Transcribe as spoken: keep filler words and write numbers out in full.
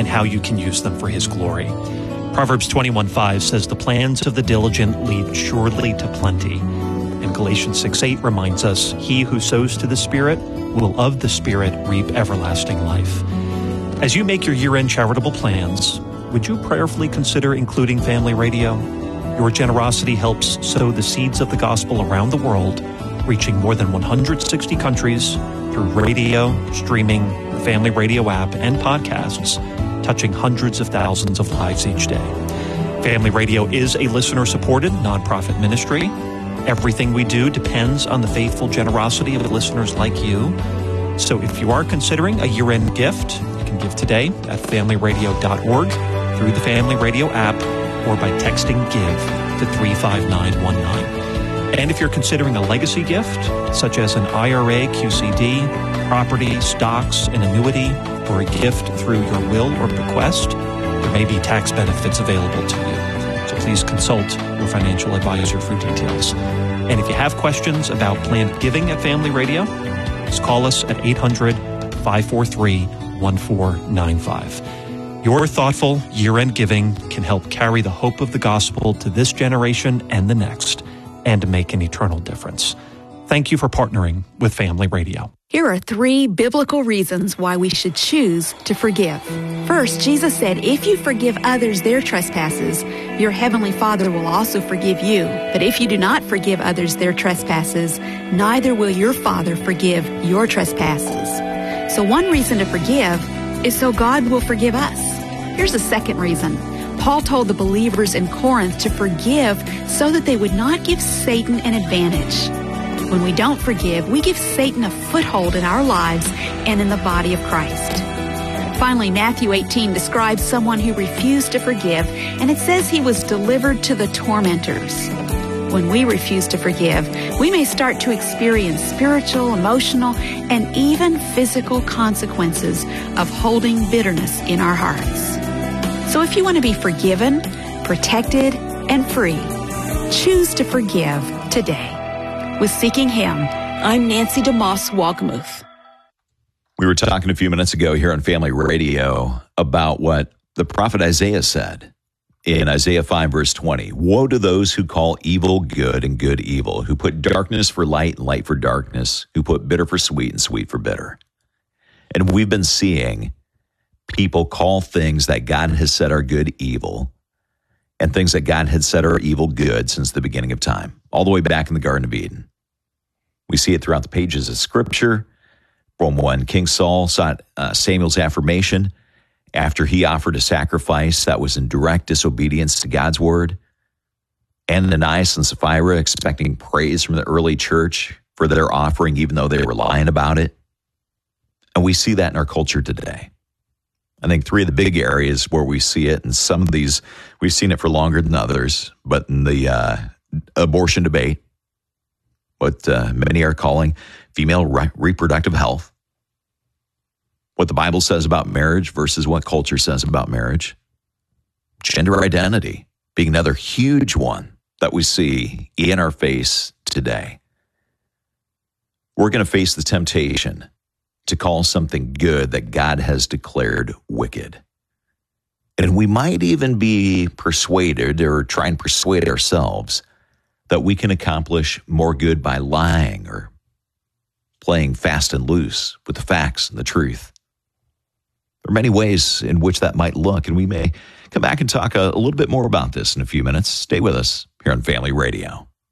and how you can use them for His glory. Proverbs twenty-one five says, "The plans of the diligent lead surely to plenty." And Galatians six eight reminds us, "He who sows to the Spirit will of the Spirit reap everlasting life." As you make your year-end charitable plans, would you prayerfully consider including Family Radio? Your generosity helps sow the seeds of the gospel around the world, reaching more than one hundred sixty countries through radio, streaming, the Family Radio app, and podcasts, touching hundreds of thousands of lives each day. Family Radio is a listener-supported nonprofit ministry. Everything we do depends on the faithful generosity of listeners like you. So if you are considering a year-end gift, you can give today at family radio dot org, through the Family Radio app, or by texting GIVE to three five nine one nine. And if you're considering a legacy gift, such as an I R A, Q C D, property, stocks, an annuity, or a gift through your will or bequest, there may be tax benefits available to you. So please consult your financial advisor for details. And if you have questions about planned giving at Family Radio, just call us at eight hundred, five four three, one four nine five. Your thoughtful year-end giving can help carry the hope of the gospel to this generation and the next, and to make an eternal difference. Thank you for partnering with Family Radio. Here are three biblical reasons why we should choose to forgive. First, Jesus said, if you forgive others their trespasses, your heavenly Father will also forgive you. But if you do not forgive others their trespasses, neither will your Father forgive your trespasses. So one reason to forgive is so God will forgive us. Here's a second reason. Paul told the believers in Corinth to forgive so that they would not give Satan an advantage. When we don't forgive, we give Satan a foothold in our lives and in the body of Christ. Finally, Matthew eighteen describes someone who refused to forgive, and it says he was delivered to the tormentors. When we refuse to forgive, we may start to experience spiritual, emotional, and even physical consequences of holding bitterness in our hearts. So if you want to be forgiven, protected, and free, choose to forgive today. With Seeking Him, I'm Nancy DeMoss Walgemuth. We were talking a few minutes ago here on Family Radio about what the prophet Isaiah said in Isaiah five, verse twenty. Woe to those who call evil good and good evil, who put darkness for light and light for darkness, who put bitter for sweet and sweet for bitter. And we've been seeing people call things that God has said are good evil, and things that God had said are evil good since the beginning of time, all the way back in the Garden of Eden. We see it throughout the pages of Scripture, from when King Saul sought uh, Samuel's affirmation after he offered a sacrifice that was in direct disobedience to God's word, Ananias and Sapphira expecting praise from the early church for their offering, even though they were lying about it. And we see that in our culture today. I think three of the big areas where we see it, and some of these, we've seen it for longer than others, but in the uh, abortion debate, what uh, many are calling female re- reproductive health, what the Bible says about marriage versus what culture says about marriage, gender identity being another huge one that we see in our face today. We're going to face the temptation to call something good that God has declared wicked. And we might even be persuaded or try and persuade ourselves that we can accomplish more good by lying or playing fast and loose with the facts and the truth. There are many ways in which that might look, and we may come back and talk a, a little bit more about this in a few minutes. Stay with us here on Family Radio.